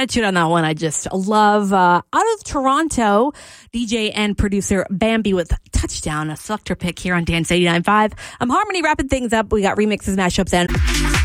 attitude on that one. I just love. Out of Toronto, DJ and producer Bambi with Touchdown, a selector pick here on Dance 89.5. Harmony wrapping things up. We got remixes, mashups, and